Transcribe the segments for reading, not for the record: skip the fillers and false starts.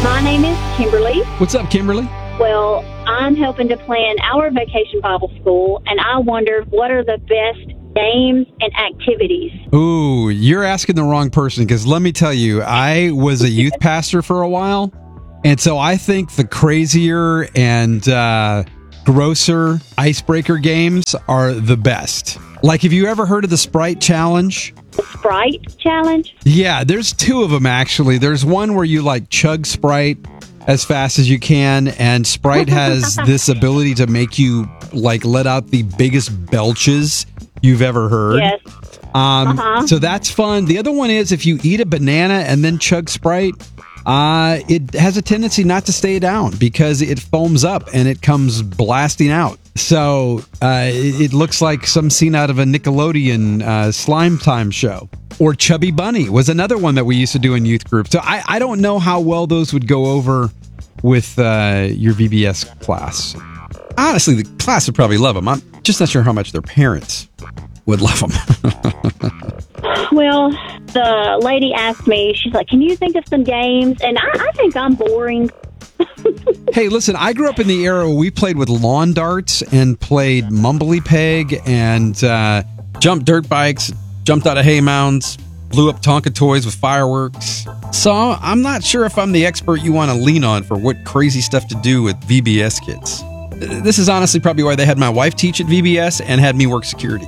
My name is Kimberly. What's up, Kimberly? Well, I'm helping to plan our Vacation Bible School, and I wonder what are the best games and activities. Ooh, you're asking the wrong person, because let me tell you, I was a youth pastor for a while, and so I think the crazier and grosser icebreaker games are the best. Like, have you ever heard of the Sprite Challenge? The Sprite Challenge? Yeah, there's two of them, actually. There's one where you, like, chug Sprite as fast as you can, and Sprite has this ability to make you, like, let out the biggest belches you've ever heard. Yes. So that's fun. The other one is if you eat a banana and then chug Sprite, it has a tendency not to stay down because it foams up and it comes blasting out. So it looks like some scene out of a Nickelodeon Slime Time show. Or Chubby Bunny was another one that we used to do in youth group. So I don't know how well those would go over with your VBS class. Honestly, the class would probably love them. I'm just not sure how much their parents would love them. Well, the lady asked me, she's like, can you think of some games? And I think I'm boring. Hey, listen, I grew up in the era where we played with lawn darts and played mumbly peg and jumped dirt bikes, jumped out of hay mounds, blew up Tonka toys with fireworks. So I'm not sure if I'm the expert you want to lean on for what crazy stuff to do with VBS kids. This is honestly probably why they had my wife teach at VBS and had me work security.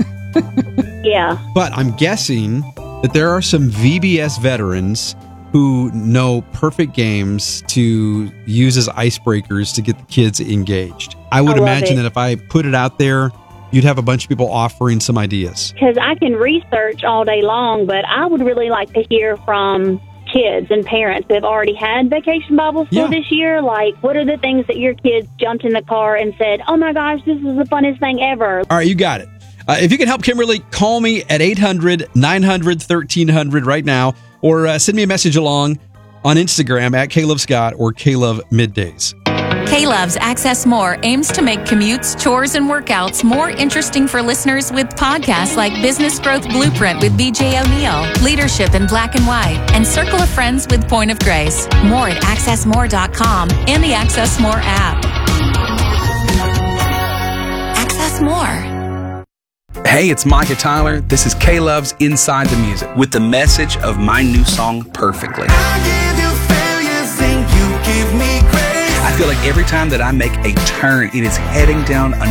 Yeah. But I'm guessing that there are some VBS veterans who know perfect games to use as icebreakers to get the kids engaged. I would imagine that if I put it out there, you'd have a bunch of people offering some ideas. Because I can research all day long, but I would really like to hear from kids and parents who have already had Vacation Bible School this year. Like, what are the things that your kids jumped in the car and said, oh my gosh, this is the funnest thing ever? All right, you got it. If you can help Kimberly, call me at 800-900-1300 right now, or send me a message along on Instagram at KLoveScott or KLoveMiddays. K-Love's Access More aims to make commutes, chores, and workouts more interesting for listeners with podcasts like Business Growth Blueprint with BJ O'Neill, Leadership in Black and White, and Circle of Friends with Point of Grace. More at accessmore.com and the Access More app. Access More. Hey, it's Micah Tyler. This is K-Love's Inside the Music with the message of my new song, Perfectly. I feel like every time that I make a turn, it is heading down a